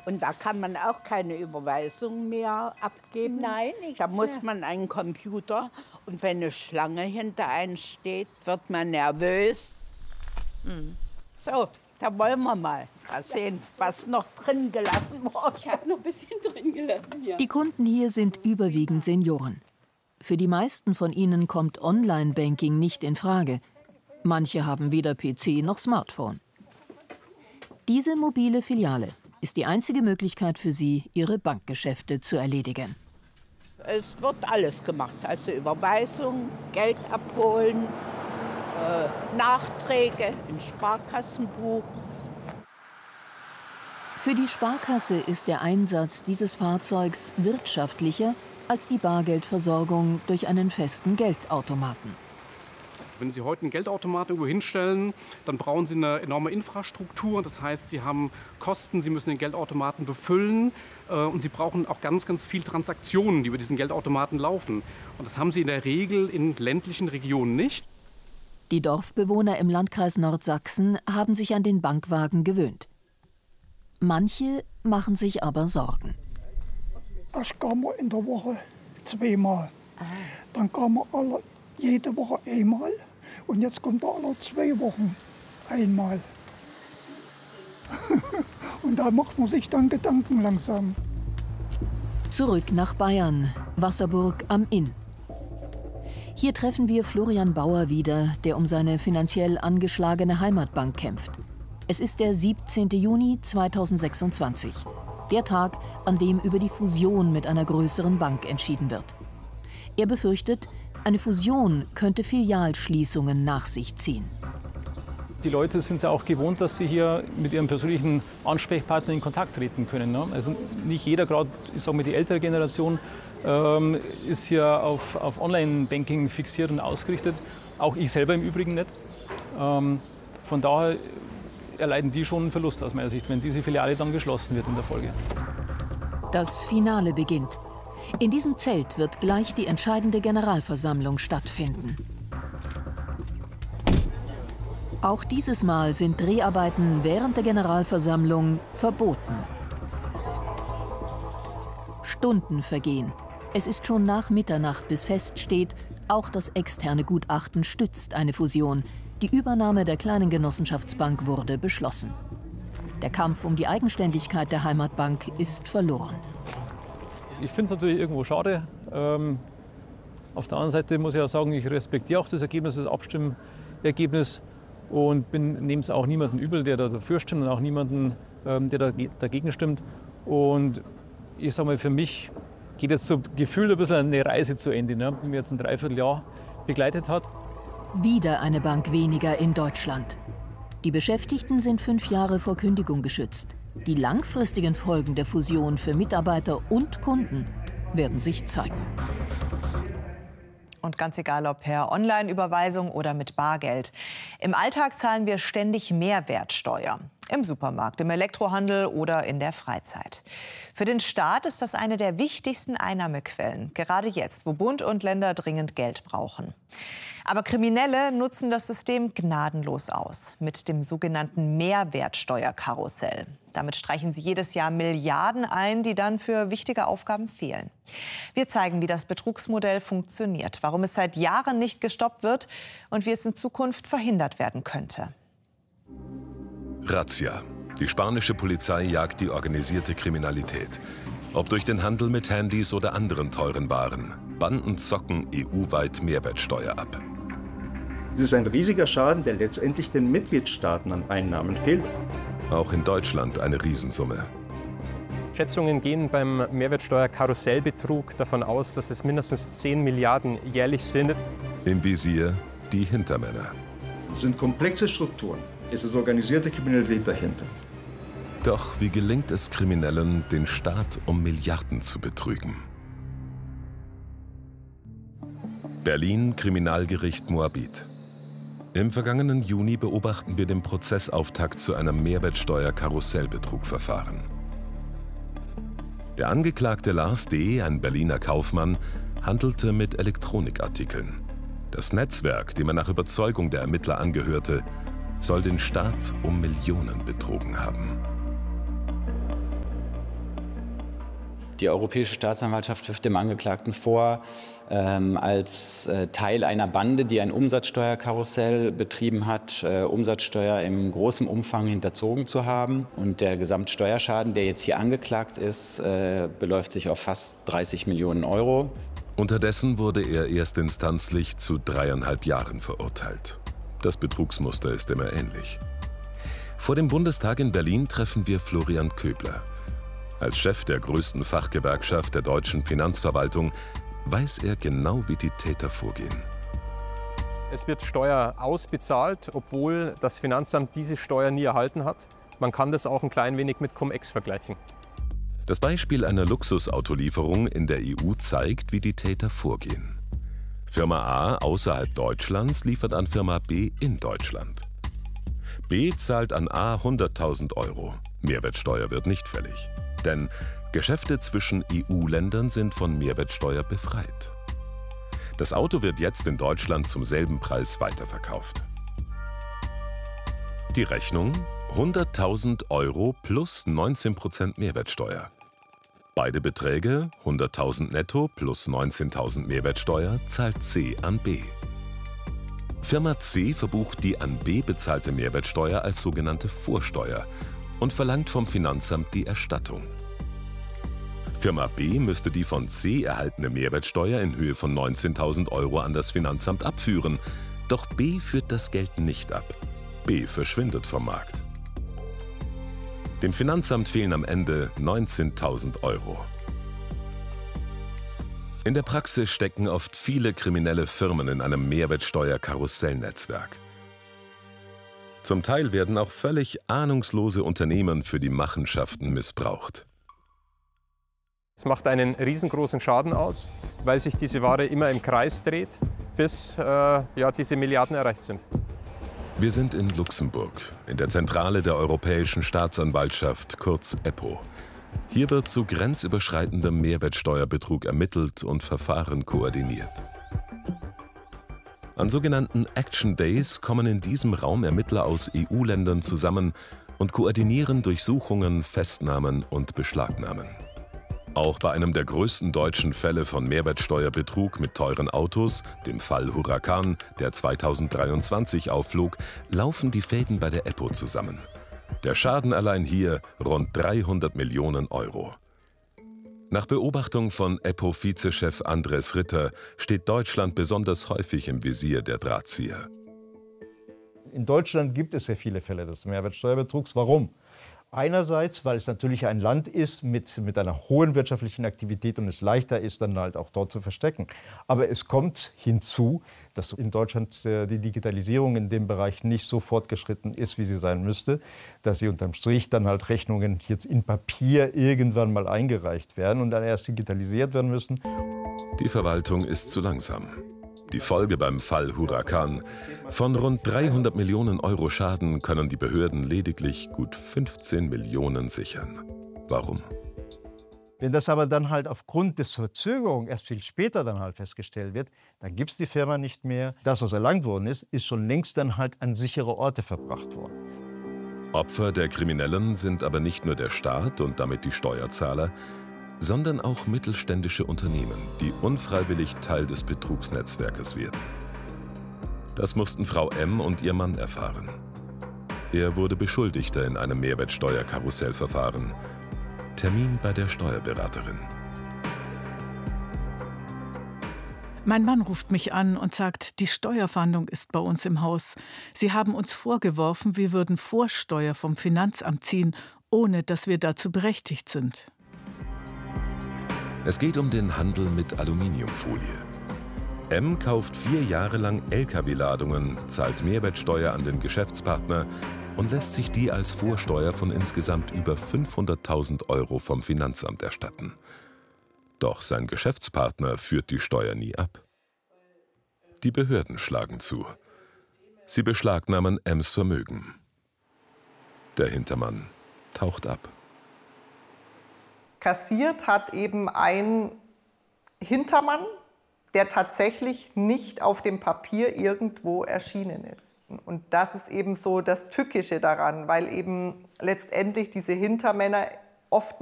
Und da kann man auch keine Überweisung mehr abgeben. Nein, nichts Da muss mehr. man einen Computer. Und wenn eine Schlange hinter einem steht, wird man nervös. So, da wollen wir mal sehen, was noch drin gelassen wurde. Ich habe noch ein bisschen drin gelassen, ja. Die Kunden hier sind überwiegend Senioren. Für die meisten von ihnen kommt Online-Banking nicht in Frage. Manche haben weder PC noch Smartphone. Diese mobile Filiale ist die einzige Möglichkeit für sie, ihre Bankgeschäfte zu erledigen. Es wird alles gemacht, also Überweisung, Geld abholen, Nachträge, ein Sparkassenbuch. Für die Sparkasse ist der Einsatz dieses Fahrzeugs wirtschaftlicher als die Bargeldversorgung durch einen festen Geldautomaten. Wenn Sie heute einen Geldautomaten irgendwo hinstellen, dann brauchen Sie eine enorme Infrastruktur. Das heißt, Sie haben Kosten, Sie müssen den Geldautomaten befüllen und Sie brauchen auch ganz, ganz viele Transaktionen, die über diesen Geldautomaten laufen. Und das haben Sie in der Regel in ländlichen Regionen nicht. Die Dorfbewohner im Landkreis Nordsachsen haben sich an den Bankwagen gewöhnt. Manche machen sich aber Sorgen. Erst kam man in der Woche zweimal. Dann kam man jede Woche einmal. Und jetzt kommt er alle 2 Wochen einmal. Und da macht man sich dann Gedanken langsam. Zurück nach Bayern, Wasserburg am Inn. Hier treffen wir Florian Bauer wieder, der um seine finanziell angeschlagene Heimatbank kämpft. Es ist der 17. Juni 2026. Der Tag, an dem über die Fusion mit einer größeren Bank entschieden wird. Er befürchtet, eine Fusion könnte Filialschließungen nach sich ziehen. Die Leute sind es ja auch gewohnt, dass sie hier mit ihrem persönlichen Ansprechpartner in Kontakt treten können. Ne? Also nicht jeder, gerade ich sage mal die ältere Generation, ist hier auf Online-Banking fixiert und ausgerichtet. Auch ich selber im Übrigen nicht. Von daher erleiden die schon einen Verlust aus meiner Sicht, wenn diese Filiale dann geschlossen wird in der Folge. Das Finale beginnt. In diesem Zelt wird gleich die entscheidende Generalversammlung stattfinden. Auch dieses Mal sind Dreharbeiten während der Generalversammlung verboten. Stunden vergehen. Es ist schon nach Mitternacht, bis feststeht, auch das externe Gutachten stützt eine Fusion. Die Übernahme der kleinen Genossenschaftsbank wurde beschlossen. Der Kampf um die Eigenständigkeit der Heimatbank ist verloren. Ich finde es natürlich irgendwo schade. Auf der anderen Seite muss ich auch sagen, ich respektiere auch das Ergebnis, das Abstimmergebnis und nehme es auch niemanden übel, der da dafür stimmt und auch niemanden, der dagegen stimmt. Und ich sage mal, für mich geht jetzt so gefühlt ein bisschen eine Reise zu Ende, ne, die mir jetzt ein Dreivierteljahr begleitet hat. Wieder eine Bank weniger in Deutschland. Die Beschäftigten sind 5 Jahre vor Kündigung geschützt. Die langfristigen Folgen der Fusion für Mitarbeiter und Kunden werden sich zeigen. Und ganz egal, ob per Online-Überweisung oder mit Bargeld. Im Alltag zahlen wir ständig Mehrwertsteuer. Im Supermarkt, im Elektrohandel oder in der Freizeit. Für den Staat ist das eine der wichtigsten Einnahmequellen. Gerade jetzt, wo Bund und Länder dringend Geld brauchen. Aber Kriminelle nutzen das System gnadenlos aus. Mit dem sogenannten Mehrwertsteuerkarussell. Damit streichen sie jedes Jahr Milliarden ein, die dann für wichtige Aufgaben fehlen. Wir zeigen, wie das Betrugsmodell funktioniert, warum es seit Jahren nicht gestoppt wird und wie es in Zukunft verhindert werden könnte. Razzia. Die spanische Polizei jagt die organisierte Kriminalität. Ob durch den Handel mit Handys oder anderen teuren Waren. Banden zocken EU-weit Mehrwertsteuer ab. Das ist ein riesiger Schaden, der letztendlich den Mitgliedstaaten an Einnahmen fehlt. Auch in Deutschland eine Riesensumme. Schätzungen gehen beim Mehrwertsteuer-Karussellbetrug davon aus, dass es mindestens 10 Milliarden jährlich sind. Im Visier die Hintermänner. Es sind komplexe Strukturen. Es ist organisierte Kriminalität dahinter. Doch wie gelingt es Kriminellen, den Staat um Milliarden zu betrügen? Berlin, Kriminalgericht Moabit. Im vergangenen Juni beobachten wir den Prozessauftakt zu einem Mehrwertsteuer-Karussellbetrugverfahren. Der Angeklagte Lars D., ein Berliner Kaufmann, handelte mit Elektronikartikeln. Das Netzwerk, dem er nach Überzeugung der Ermittler angehörte, soll den Staat um Millionen betrogen haben. Die Europäische Staatsanwaltschaft wirft dem Angeklagten vor, als Teil einer Bande, die ein Umsatzsteuerkarussell betrieben hat, Umsatzsteuer im großen Umfang hinterzogen zu haben. Und der Gesamtsteuerschaden, der jetzt hier angeklagt ist, beläuft sich auf fast 30 Millionen Euro. Unterdessen wurde er erstinstanzlich zu 3,5 Jahren verurteilt. Das Betrugsmuster ist immer ähnlich. Vor dem Bundestag in Berlin treffen wir Florian Köbler. Als Chef der größten Fachgewerkschaft der deutschen Finanzverwaltung weiß er genau, wie die Täter vorgehen. Es wird Steuer ausbezahlt, obwohl das Finanzamt diese Steuer nie erhalten hat. Man kann das auch ein klein wenig mit Cum-Ex vergleichen. Das Beispiel einer Luxusautolieferung in der EU zeigt, wie die Täter vorgehen. Firma A außerhalb Deutschlands liefert an Firma B in Deutschland. B zahlt an A 100.000 Euro. Mehrwertsteuer wird nicht fällig. Denn Geschäfte zwischen EU-Ländern sind von Mehrwertsteuer befreit. Das Auto wird jetzt in Deutschland zum selben Preis weiterverkauft. Die Rechnung: 100.000 Euro plus 19% Mehrwertsteuer. Beide Beträge, 100.000 netto plus 19.000 Mehrwertsteuer, zahlt C an B. Firma C verbucht die an B bezahlte Mehrwertsteuer als sogenannte Vorsteuer und verlangt vom Finanzamt die Erstattung. Firma B müsste die von C erhaltene Mehrwertsteuer in Höhe von 19.000 Euro an das Finanzamt abführen. Doch B führt das Geld nicht ab. B verschwindet vom Markt. Dem Finanzamt fehlen am Ende 19.000 Euro. In der Praxis stecken oft viele kriminelle Firmen in einem Mehrwertsteuer-Karussellnetzwerk. Zum Teil werden auch völlig ahnungslose Unternehmen für die Machenschaften missbraucht. Es macht einen riesengroßen Schaden aus, weil sich diese Ware immer im Kreis dreht, bis diese Milliarden erreicht sind. Wir sind in Luxemburg, in der Zentrale der Europäischen Staatsanwaltschaft, kurz EPPO. Hier wird zu grenzüberschreitendem Mehrwertsteuerbetrug ermittelt und Verfahren koordiniert. An sogenannten Action Days kommen in diesem Raum Ermittler aus EU-Ländern zusammen und koordinieren Durchsuchungen, Festnahmen und Beschlagnahmen. Auch bei einem der größten deutschen Fälle von Mehrwertsteuerbetrug mit teuren Autos, dem Fall Huracan, der 2023 aufflog, laufen die Fäden bei der EPPO zusammen. Der Schaden allein hier rund 300 Millionen Euro. Nach Beobachtung von EPPO-Vizechef Andres Ritter steht Deutschland besonders häufig im Visier der Drahtzieher. In Deutschland gibt es sehr viele Fälle des Mehrwertsteuerbetrugs. Warum? Einerseits, weil es natürlich ein Land ist mit einer hohen wirtschaftlichen Aktivität und es leichter ist, dann halt auch dort zu verstecken. Aber es kommt hinzu, dass in Deutschland die Digitalisierung in dem Bereich nicht so fortgeschritten ist, wie sie sein müsste, dass sie unterm Strich dann halt Rechnungen jetzt in Papier irgendwann mal eingereicht werden und dann erst digitalisiert werden müssen. Die Verwaltung ist zu langsam. Die Folge beim Fall Huracan: von rund 300 Millionen Euro Schaden können die Behörden lediglich gut 15 Millionen sichern. Warum? Wenn das aber dann halt aufgrund des Verzögerung erst viel später dann halt festgestellt wird, dann gibt es die Firma nicht mehr. Das, was erlangt worden ist, ist schon längst dann halt an sichere Orte verbracht worden. Opfer der Kriminellen sind aber nicht nur der Staat und damit die Steuerzahler, sondern auch mittelständische Unternehmen, die unfreiwillig Teil des Betrugsnetzwerkes werden. Das mussten Frau M. und ihr Mann erfahren. Er wurde Beschuldigter in einem Mehrwertsteuerkarussellverfahren. Termin bei der Steuerberaterin. Mein Mann ruft mich an und sagt, die Steuerfahndung ist bei uns im Haus. Sie haben uns vorgeworfen, wir würden Vorsteuer vom Finanzamt ziehen, ohne dass wir dazu berechtigt sind. Es geht um den Handel mit Aluminiumfolie. M kauft 4 Jahre lang Lkw-Ladungen, zahlt Mehrwertsteuer an den Geschäftspartner und lässt sich die als Vorsteuer von insgesamt über 500.000 Euro vom Finanzamt erstatten. Doch sein Geschäftspartner führt die Steuer nie ab. Die Behörden schlagen zu. Sie beschlagnahmen M's Vermögen. Der Hintermann taucht ab. Kassiert hat eben ein Hintermann, der tatsächlich nicht auf dem Papier irgendwo erschienen ist. Und das ist eben so das Tückische daran, weil eben letztendlich diese Hintermänner oft